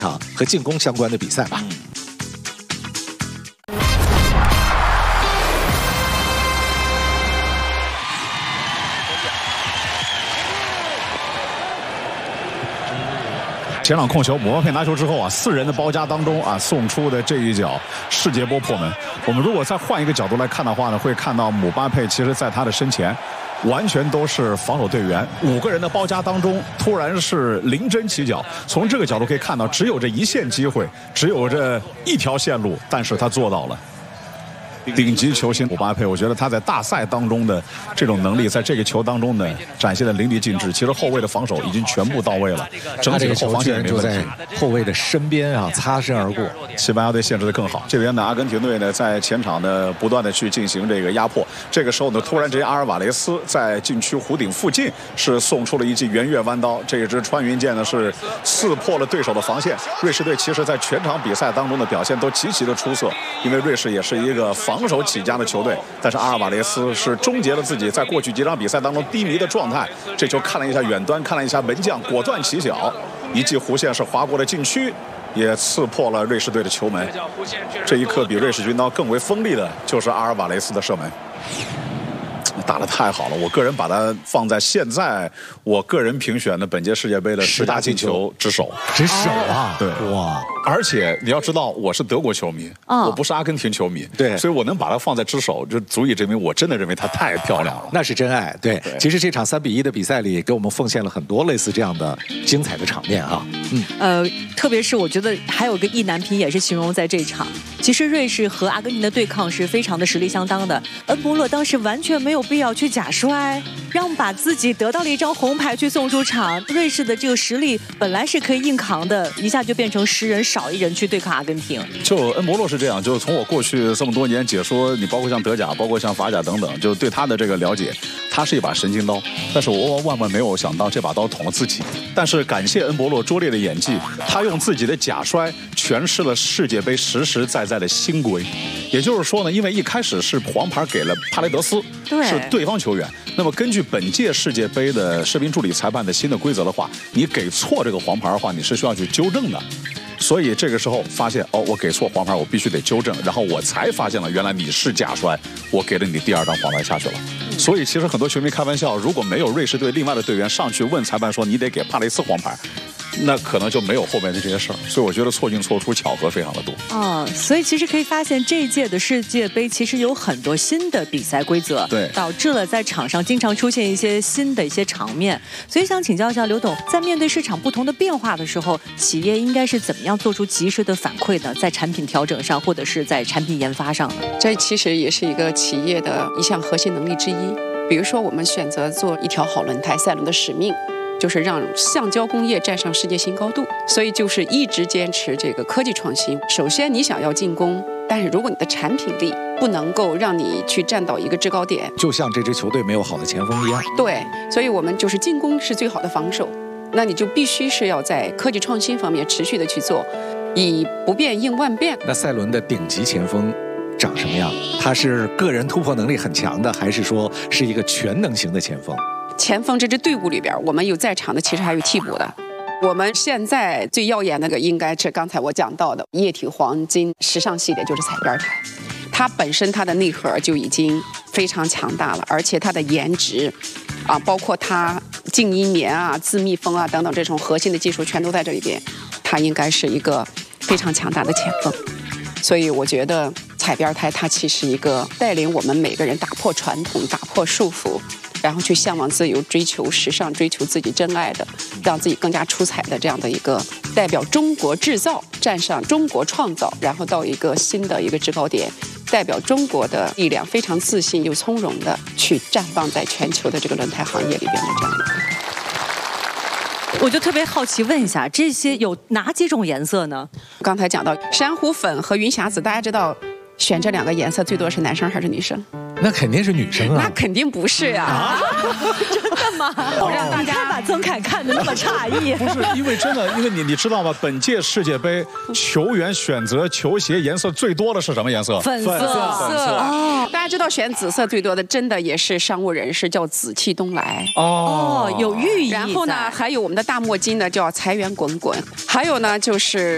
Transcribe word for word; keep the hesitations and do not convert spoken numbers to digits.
场和进攻相关的比赛吧。 前场控球，姆巴佩拿球之后啊，四人的包夹当中啊，送出的这一脚世界波破门。我们如果再换一个角度来看的话呢，会看到姆巴佩其实在他的身前，完全都是防守队员，五个人的包夹当中，突然是临阵起脚。从这个角度可以看到，只有这一线机会，只有这一条线路，但是他做到了。顶级球星姆巴佩，我觉得他在大赛当中的这种能力，在这个球当中呢展现的淋漓尽致。其实后卫的防守已经全部到位了，整体的后防线就在后卫的身边啊，擦身而过。 西班牙队限制的更好，这边呢，阿根廷队呢在前场呢不断的去进行这个压迫。这个时候呢，突然之间阿尔瓦雷斯在禁区弧顶附近是送出了一记圆月弯刀，这一支穿云箭呢是刺破了对手的防线。瑞士队其实在全场比赛当中的表现都极其的出色，因为瑞士也是一个防守起家的球队，但是阿尔瓦雷斯是终结了自己在过去几场比赛当中低迷的状态。这球看了一下远端，看了一下门将，果断起脚，一记弧线是划过了禁区，也刺破了瑞士队的球门。这一刻比瑞士军刀更为锋利的就是阿尔瓦雷斯的射门。打得太好了，我个人把它放在现在我个人评选的本届世界杯的十大进球之首。 之首啊！ 对，哇！而且你要知道，我是德国球迷，哦、我不是阿根廷球迷， 对， 所以我能把它放在之首，就足以证明我真的认为它太漂亮了。 那是真爱。对，对其实这场三比一的比赛里，给我们奉献了很多类似这样的精彩的场面啊。 嗯，呃，特别是我觉得还有个意难平也是形容在这场。其实瑞士和阿根廷的对抗是非常的实力相当的，恩博勒当时完全没有必要去假摔，让把自己得到了一张红牌去送出场。瑞士的这个实力本来是可以硬扛的，一下就变成十人少一人去对抗阿根廷。 就恩博勒是这样，就是从我过去这么多年解说，你包括像德甲，包括像法甲等等，就对他的这个了解，他是一把神经刀。但是我万万没有想到这把刀捅了自己。但是感谢恩博勒拙劣的演技，他用自己的假摔诠释了世界杯实实在在的新规。也就是说呢，因为一开始是黄牌给了帕雷德斯， 对， 是对方球员。那么根据本届世界杯的视频助理裁判的新的规则的话，你给错这个黄牌的话，你是需要去纠正的。所以这个时候发现哦，我给错黄牌，我必须得纠正，然后我才发现了原来你是假摔，我给了你第二张黄牌下去了。所以其实很多球迷开玩笑，如果没有瑞士队另外的队员上去问裁判说你得给帕雷斯黄牌，那可能就没有后面的这些事儿。所以我觉得错进错出巧合非常的多。 哦，所以其实可以发现这一届的世界杯其实有很多新的比赛规则， 对， 导致了在场上经常出现一些新的一些场面。所以想请教一下刘董，在面对市场不同的变化的时候，企业应该是怎么样做出及时的反馈呢？在产品调整上，或者是在产品研发上呢？ 这其实也是一个企业的一项核心能力之一。比如说，我们选择做一条好轮胎，赛伦的使命就是让橡胶工业站上世界新高度，所以就是一直坚持这个科技创新。首先，你想要进攻，但是如果你的产品力不能够让你去站到一个制高点， 就像这支球队没有好的前锋一样。 对，所以我们就是进攻是最好的防守，那你就必须是要在科技创新方面持续的去做，以不变应万变。 那赛伦的顶级前锋长什么样？他是个人突破能力很强的，还是说是一个全能型的前锋？ 前锋这支队伍里边，我们有在场的，其实还有替补的。我们现在最耀眼的个应该是刚才我讲到的液体黄金时尚系列，就是彩边胎。它本身它的内核就已经非常强大了，而且它的颜值啊，包括它静音棉啊、自密封啊等等这种核心的技术全都在这里边。它应该是一个非常强大的前锋。所以我觉得彩边胎它其实一个带领我们每个人打破传统、打破束缚，然后去向往自由、追求时尚、追求自己真爱的，让自己更加出彩的这样的一个代表中国制造站上中国创造，然后到一个新的一个制高点，代表中国的力量，非常自信又从容的去绽放在全球的这个轮胎行业里边的这样的。 我就特别好奇问一下，这些有哪几种颜色呢？ 刚才讲到珊瑚粉和云霞紫，大家知道选这两个颜色最多是男生还是女生？ 那肯定是女生啊！ 那肯定不是呀、啊！ 真的吗？我让大家把曾凯看得那么诧异。 不是因为真的，因为你你知道吗？本届世界杯球员选择球鞋颜色最多的是什么颜色？ 粉色。粉色。 哦，大家知道选紫色最多的，真的也是商务人士，叫紫气东来。 哦，有寓意。 然后呢，还有我们的大墨金呢，叫财源滚滚。还有呢，就是